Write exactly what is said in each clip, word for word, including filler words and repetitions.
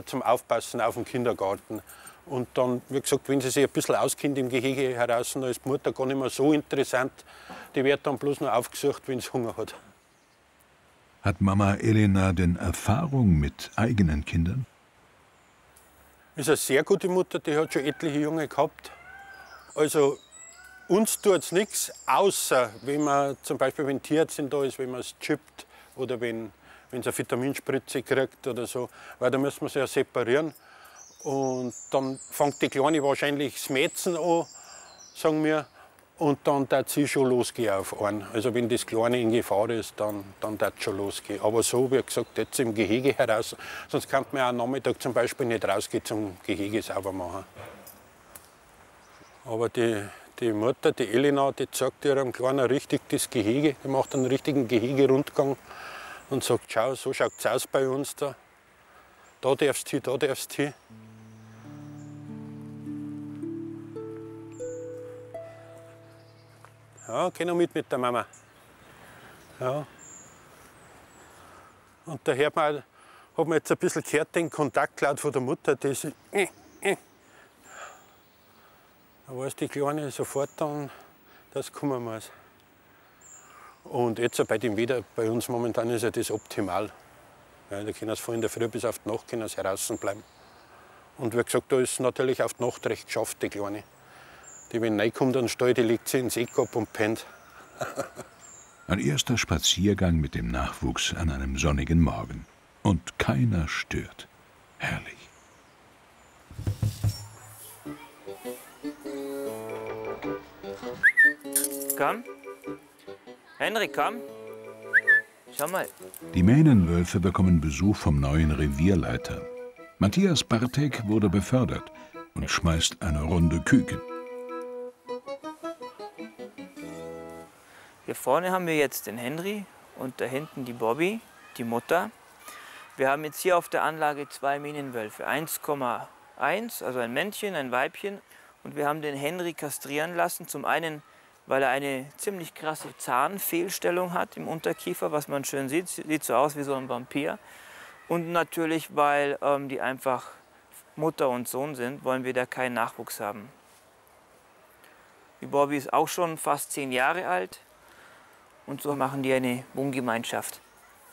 zum Aufpassen auf dem Kindergarten. Und dann, wie gesagt, wenn sie sich ein bisschen auskennt im Gehege heraus, dann ist die Mutter gar nicht mehr so interessant. Die wird dann bloß noch aufgesucht, wenn sie Hunger hat. Hat Mama Elena denn Erfahrung mit eigenen Kindern? Ist eine sehr gute Mutter, die hat schon etliche Junge gehabt. Also uns tut es nichts, außer wenn man zum Beispiel, wenn Tierärztin da ist, wenn man es chippt oder wenn, wenn sie eine Vitaminspritze kriegt oder so, weil da müssen wir sie ja separieren. Und dann fängt die Kleine wahrscheinlich das Mätzen an, sagen wir, und dann darf sie schon losgehen auf einen. Also wenn das Kleine in Gefahr ist, dann, dann darf es schon losgehen. Aber so, wie gesagt, jetzt im Gehege heraus, sonst kann man ja am Nachmittag zum Beispiel nicht rausgehen zum Gehege sauber machen. Aber die, die Mutter, die Elena, die zeigt ihrem Kleinen richtig das Gehege, die macht einen richtigen Gehegerundgang und sagt, schau, so schaut es aus bei uns da. Da darfst du hin, da darfst du hin. Ja, geh noch mit mit der Mama. Ja. Und da hört man, hat man jetzt ein bisschen gehört, den Kontakt laut von der Mutter, die ist, äh, äh. Da weiß die Kleine sofort dann, dass kommen muss. Und jetzt bei dem Wetter, bei uns momentan ist ja das optimal. Ja, da können sie von in der Früh bis auf die Nacht können sie draußen bleiben. Und wie gesagt, da ist natürlich auf die Nacht recht geschafft, die Kleine. Die, wenn reinkommt an den Stall, die legt sie ins Eck ab und pennt. Ein erster Spaziergang mit dem Nachwuchs an einem sonnigen Morgen. Und keiner stört. Herrlich. Komm. Henrik, komm. Schau mal. Die Mähnenwölfe bekommen Besuch vom neuen Revierleiter. Matthias Bartek wurde befördert und schmeißt eine Runde Küken. Hier vorne haben wir jetzt den Henry und da hinten die Bobby, die Mutter. Wir haben jetzt hier auf der Anlage zwei Mähnenwölfe, eins Komma eins, also ein Männchen, ein Weibchen. Und wir haben den Henry kastrieren lassen, zum einen, weil er eine ziemlich krasse Zahnfehlstellung hat im Unterkiefer, was man schön sieht, sieht so aus wie so ein Vampir. Und natürlich, weil ähm, die einfach Mutter und Sohn sind, wollen wir da keinen Nachwuchs haben. Die Bobby ist auch schon fast zehn Jahre alt. Und so machen die eine Wohngemeinschaft.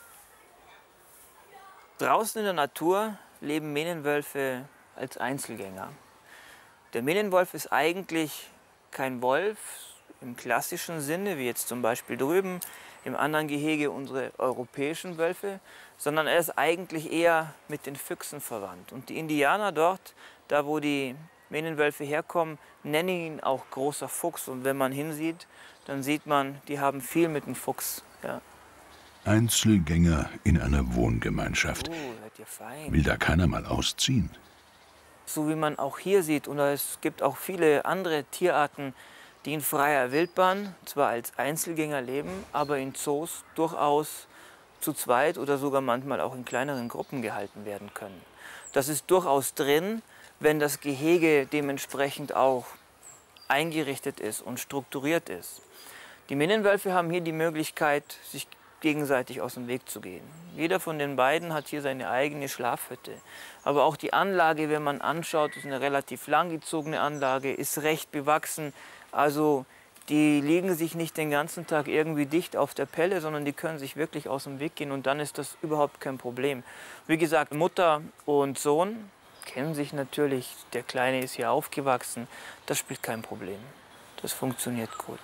Draußen in der Natur leben Mähnenwölfe als Einzelgänger. Der Mähnenwolf ist eigentlich kein Wolf im klassischen Sinne, wie jetzt zum Beispiel drüben im anderen Gehege unsere europäischen Wölfe, sondern er ist eigentlich eher mit den Füchsen verwandt. Und die Indianer dort, da wo die Mähnenwölfe herkommen, nennen ihn auch großer Fuchs. Und wenn man hinsieht, dann sieht man, die haben viel mit dem Fuchs. Ja. Einzelgänger in einer Wohngemeinschaft. Oh, hört ihr fein. Will da keiner mal ausziehen? So wie man auch hier sieht, und es gibt auch viele andere Tierarten, die in freier Wildbahn zwar als Einzelgänger leben, aber in Zoos durchaus zu zweit oder sogar manchmal auch in kleineren Gruppen gehalten werden können. Das ist durchaus drin, wenn das Gehege dementsprechend auch eingerichtet ist und strukturiert ist. Die Mähnenwölfe haben hier die Möglichkeit, sich gegenseitig aus dem Weg zu gehen. Jeder von den beiden hat hier seine eigene Schlafhütte. Aber auch die Anlage, wenn man anschaut, ist eine relativ langgezogene Anlage, ist recht bewachsen. Also die liegen sich nicht den ganzen Tag irgendwie dicht auf der Pelle, sondern die können sich wirklich aus dem Weg gehen und dann ist das überhaupt kein Problem. Wie gesagt, Mutter und Sohn kennen sich natürlich, der Kleine ist hier aufgewachsen, das spielt kein Problem. Das funktioniert gut.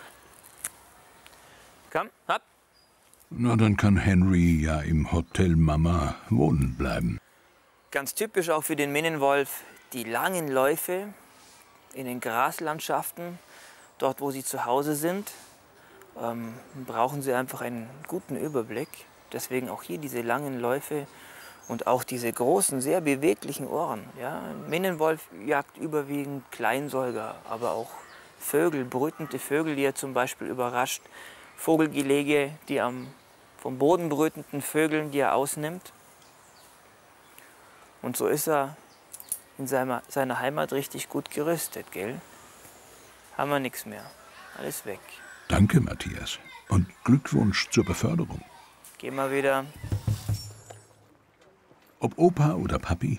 Komm, hopp. Na, dann kann Henry ja im Hotel Mama wohnen bleiben. Ganz typisch auch für den Mähnenwolf die langen Läufe in den Graslandschaften, dort wo sie zu Hause sind, ähm, brauchen sie einfach einen guten Überblick. Deswegen auch hier diese langen Läufe und auch diese großen, sehr beweglichen Ohren. Ja? Ein Mähnenwolf jagt überwiegend Kleinsäuger, aber auch Vögel, brütende Vögel, die er zum Beispiel überrascht. Vogelgelege, die am vom Boden brütenden Vögeln, die er ausnimmt. Und so ist er in seiner, seiner Heimat richtig gut gerüstet, gell? Haben wir nichts mehr. Alles weg. Danke, Matthias. Und Glückwunsch zur Beförderung. Geh mal wieder. Ob Opa oder Papi,